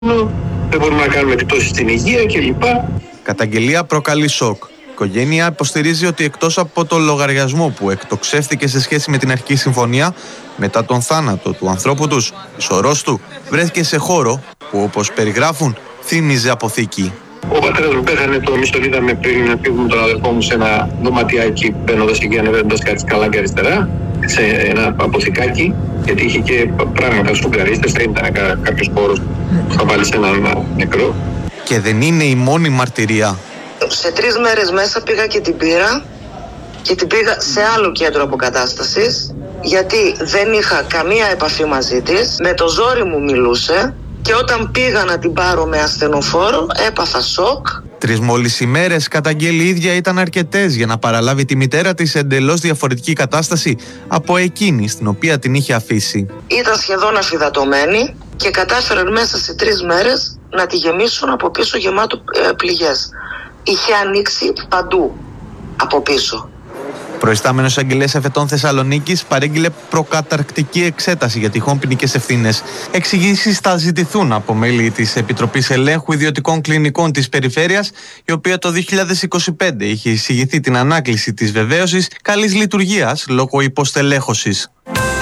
δεν μπορούμε να κάνουμε επιπτώσεις στην υγεία κλπ. Καταγγελία προκαλεί σοκ. Η οικογένεια υποστηρίζει ότι εκτός από το λογαριασμό που εκτοξεύτηκε σε σχέση με την αρχική συμφωνία, μετά τον θάνατο του ανθρώπου τους, η σωρός του βρέθηκε σε χώρο που, όπως περιγράφουν, θύμιζε αποθήκη. Ο πατέρας μου πέθανε, το εμείς τον είδαμε πριν να φύγουμε τον αδελφό μου σε ένα δωματιάκι, μπαίνοντας εκεί, ανεβαίνοντας κάτι σκαλάκια αριστερά, σε ένα αποθηκάκι, γιατί είχε και πράγματα σφουγγαρίστες, δεν ήταν κάποιος χώρος που θα βάλει σε έναν νεκρό. Και δεν είναι η μόνη μαρτυρία. Σε 3 μέρες μέσα πήγα και την πήρα και την πήγα σε άλλο κέντρο αποκατάστασης, γιατί δεν είχα καμία επαφή μαζί της, με το ζόρι μου μιλούσε και όταν πήγα να την πάρω με ασθενοφόρο έπαθα σοκ. 3 μόλις ημέρες, καταγγέλει η ίδια, ήταν αρκετές για να παραλάβει τη μητέρα της σε εντελώς διαφορετική κατάσταση από εκείνη στην οποία την είχε αφήσει. Ήταν σχεδόν αφυδατωμένη και κατάφεραν μέσα σε 3 μέρες να τη γεμίσουν από πίσω γεμάτο πληγές. Είχε ανοίξει παντού από πίσω. Προϊστάμενος Αγγελέας Εφετών Θεσσαλονίκης παρήγγειλε προκαταρκτική εξέταση για τυχόν ποινικές ευθύνες. Εξηγήσεις θα ζητηθούν από μέλη της Επιτροπής Ελέγχου Ιδιωτικών Κλινικών της Περιφέρειας, η οποία το 2025 είχε εισηγηθεί την ανάκληση της βεβαίωσης καλής λειτουργίας λόγω υποστελέχωσης.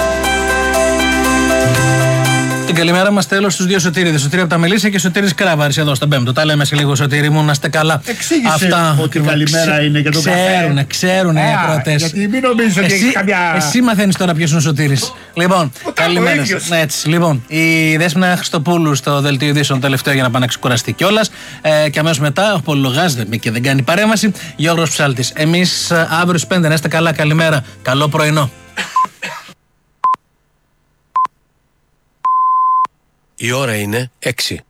Την καλημέρα μας τέλος στους 2 Σωτήριδες. Σωτήρη από τα Μελίσια και Σωτήρης Κράβαρης εδώ στον Πέμπτο. Τα λέμε σε λίγο, Σωτήρη μου, να είστε καλά. Εξήγησε αυτά ότι καλημέρα είναι και το καφέ. Ξέρουν οι ακροατές. Γιατί μην νομίζω ότι έχει καμιά... Εσύ μαθαίνεις τώρα ποιος είναι ο Σωτήρης. Λοιπόν, καλημέρα. Έτσι, λοιπόν, η Δέσποινα Χριστοπούλου στο δελτίο ειδήσεων τελευταίο για να πάει να ξεκουραστεί κιόλας. Και αμέσως μετά, ο Πολυλογάς και δεν κάνει παρέμβαση, Γιώργος Ψάλτης. Εμείς αύριο στις 5 να είστε καλά, καλημέρα. Καλό πρωινό. Η ώρα είναι 6.